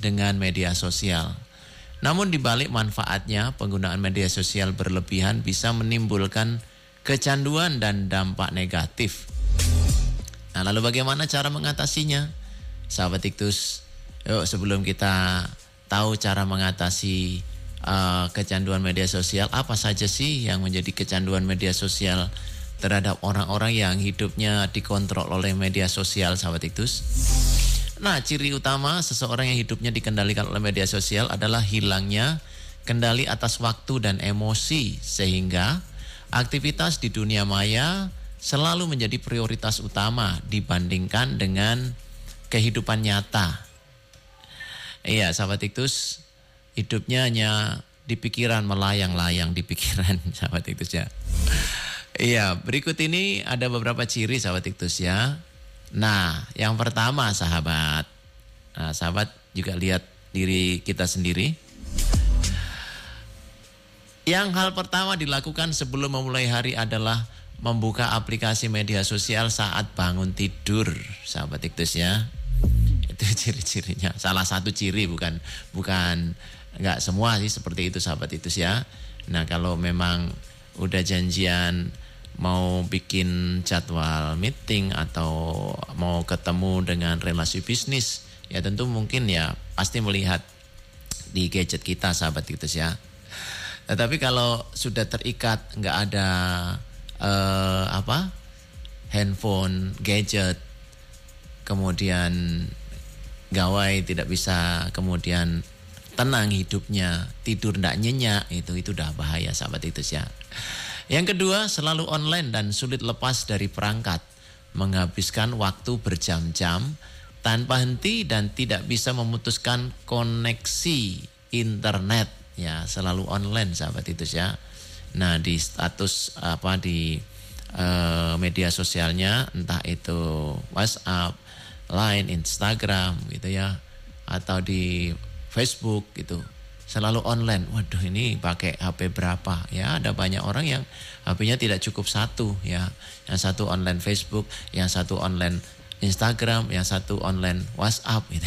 dengan media sosial. Namun di balik manfaatnya, penggunaan media sosial berlebihan bisa menimbulkan kecanduan dan dampak negatif. Nah, lalu bagaimana cara mengatasinya? Sahabat Iktus, yuk sebelum kita tahu cara mengatasi kecanduan media sosial, apa saja sih yang menjadi kecanduan media sosial terhadap orang-orang yang hidupnya dikontrol oleh media sosial, sahabat Iktus? Nah, ciri utama seseorang yang hidupnya dikendalikan oleh media sosial adalah hilangnya kendali atas waktu dan emosi, sehingga aktivitas di dunia maya selalu menjadi prioritas utama dibandingkan dengan kehidupan nyata. Iya, sahabat Iktus, hidupnya hanya di pikiran, melayang-layang di pikiran, sahabat Iktus ya. Iya, berikut ini ada beberapa ciri, sahabat Iktus ya. Nah, yang pertama sahabat. Nah, sahabat juga lihat diri kita sendiri. Yang hal pertama dilakukan sebelum memulai hari adalah membuka aplikasi media sosial saat bangun tidur, sahabat Iktus ya. Itu ciri-cirinya. Salah satu ciri, bukan enggak semua sih seperti itu, sahabat Iktus ya. Nah, kalau memang udah janjian mau bikin jadwal meeting atau mau ketemu dengan relasi bisnis, ya tentu mungkin ya pasti melihat di gadget kita, sahabat Iktus ya. Tetapi kalau sudah terikat, nggak ada handphone, gadget, kemudian gawai tidak bisa kemudian tenang hidupnya, tidur nggak nyenyak, itu udah bahaya, sahabat Iktus ya. Yang kedua, selalu online dan sulit lepas dari perangkat, menghabiskan waktu berjam-jam tanpa henti dan tidak bisa memutuskan koneksi internet, ya selalu online, sahabat Iktus ya. Nah, di status di media sosialnya, entah itu WhatsApp, Line, Instagram gitu ya, atau di Facebook gitu, selalu online. Waduh, ini pakai HP berapa? Ya, ada banyak orang yang HP-nya tidak cukup satu ya. Yang satu online Facebook, yang satu online Instagram, yang satu online WhatsApp gitu.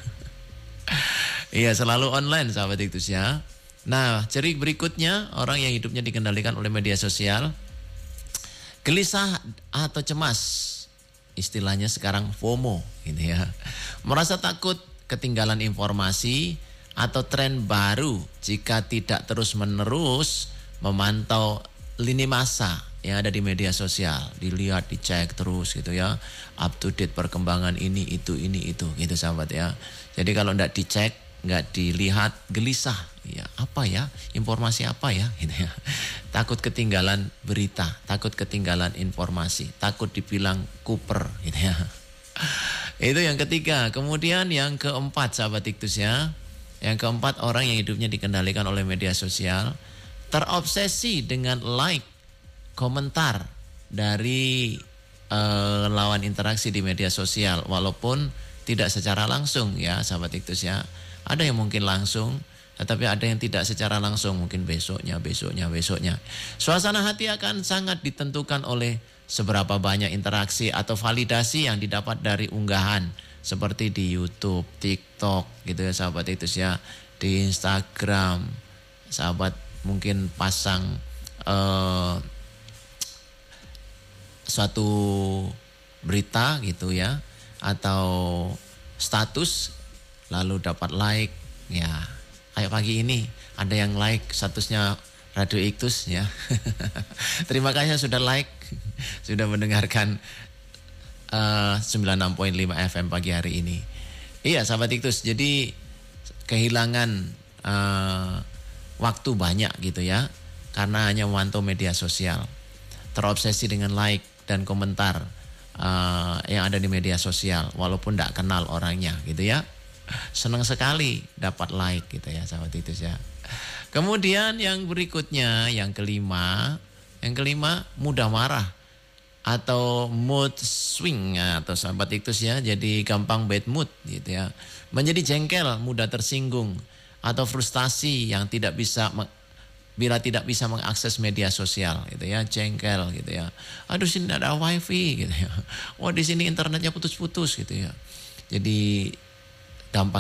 Iya, selalu online, sahabat Iktus ya. Nah, ciri berikutnya, orang yang hidupnya dikendalikan oleh media sosial, gelisah atau cemas. Istilahnya sekarang FOMO gitu ya. Merasa takut ketinggalan informasi atau tren baru jika tidak terus-menerus memantau lini masa yang ada di media sosial, dilihat, dicek terus gitu ya, up to date perkembangan ini itu gitu, sahabat ya. Jadi kalau enggak dicek, enggak dilihat, gelisah, ya apa ya, informasi apa ya gitu ya. Takut ketinggalan berita, takut ketinggalan informasi, takut dibilang kuper gitu ya. Itu yang ketiga. Kemudian yang keempat, sahabat Iktus ya. Yang keempat, orang yang hidupnya dikendalikan oleh media sosial terobsesi dengan like, komentar dari lawan interaksi di media sosial, walaupun tidak secara langsung ya, sahabat Iktus ya. Ada yang mungkin langsung, tetapi ada yang tidak secara langsung, mungkin besoknya. Suasana hati akan sangat ditentukan oleh seberapa banyak interaksi atau validasi yang didapat dari unggahan seperti di YouTube, TikTok gitu ya, sahabat Iktus ya. Di Instagram, sahabat mungkin pasang suatu berita gitu ya, atau status lalu dapat like ya. Kayak pagi ini ada yang like statusnya Radio Iktus ya. Terima kasih sudah like, sudah mendengarkan 96.5 FM pagi hari ini. Iya, sahabat Iktus, jadi kehilangan waktu banyak gitu ya, karena hanya memantau media sosial, terobsesi dengan like dan komentar yang ada di media sosial, walaupun tidak kenal orangnya gitu ya. Senang sekali dapat like gitu ya, sahabat Iktus ya. Kemudian yang berikutnya, yang kelima, mudah marah atau mood swing atau sahabat Iktus ya, jadi gampang bad mood gitu ya. Menjadi jengkel, mudah tersinggung atau frustasi yang tidak bisa bila tidak bisa mengakses media sosial gitu ya, jengkel gitu ya. Aduh, sini ada wifi gitu ya. Wah, di sini internetnya putus-putus gitu ya. Jadi gampang